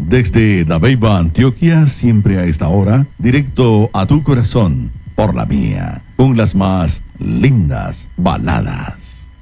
Desde Dabeiba, Antioquia, siempre a esta hora, directo a tu corazón, por la mía, con las más lindas baladas.